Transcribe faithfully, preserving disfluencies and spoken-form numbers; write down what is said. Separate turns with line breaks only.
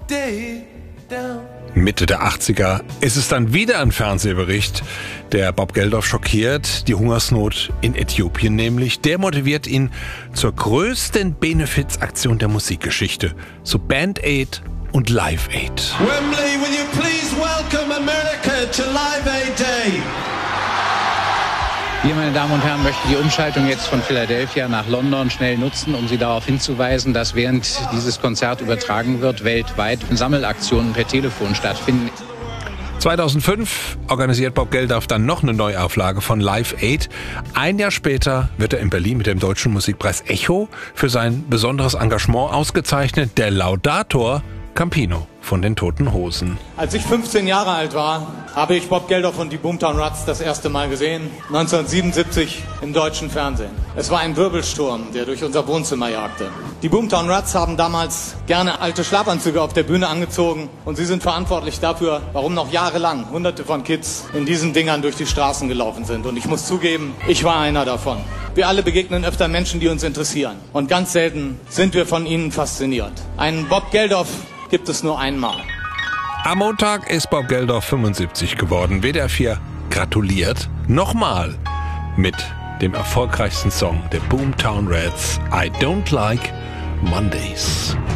day down.
Mitte der achtziger ist es dann wieder ein Fernsehbericht, der Bob Geldof schockiert. Die Hungersnot in Äthiopien nämlich. Der motiviert ihn zur größten Benefizaktion der Musikgeschichte. So Band Aid und Live Aid.
Wembley, will you please welcome America to Live Aid Day?
Wir, meine Damen und Herren, möchten die Umschaltung jetzt von Philadelphia nach London schnell nutzen, um Sie darauf hinzuweisen, dass während dieses Konzert übertragen wird, weltweit Sammelaktionen per Telefon stattfinden.
zweitausendfünf organisiert Bob Geldof dann noch eine Neuauflage von Live Aid. Ein Jahr später wird er in Berlin mit dem Deutschen Musikpreis Echo für sein besonderes Engagement ausgezeichnet. Der Laudator Campino von den Toten Hosen.
Als ich fünfzehn Jahre alt war, habe ich Bob Geldof und die Boomtown Rats das erste Mal gesehen, neunzehnhundertsiebenundsiebzig im deutschen Fernsehen. Es war ein Wirbelsturm, der durch unser Wohnzimmer jagte. Die Boomtown Rats haben damals gerne alte Schlafanzüge auf der Bühne angezogen und sie sind verantwortlich dafür, warum noch jahrelang Hunderte von Kids in diesen Dingern durch die Straßen gelaufen sind. Und ich muss zugeben, ich war einer davon. Wir alle begegnen öfter Menschen, die uns interessieren. Und ganz selten sind wir von ihnen fasziniert. Einen Bob Geldof gibt es nur einmal.
Am Montag ist Bob Geldof fünfundsiebzig geworden. W D R vier gratuliert nochmal mit dem erfolgreichsten Song der Boomtown Rats, I Don't Like Mondays.